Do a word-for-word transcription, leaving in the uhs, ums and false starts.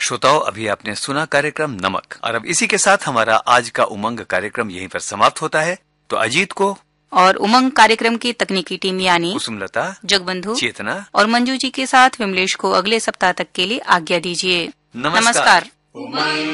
श्रोताओं, अभी आपने सुना कार्यक्रम नमक, और अब इसी के साथ हमारा आज का उमंग कार्यक्रम यहीं पर समाप्त होता है। तो अजीत को और उमंग कार्यक्रम की तकनीकी टीम यानी कुसुमलता, जगबंधु, चेतना और मंजू जी के साथ विमलेश को अगले सप्ताह तक के लिए आज्ञा दीजिए। नमस्कार, नमस्कार।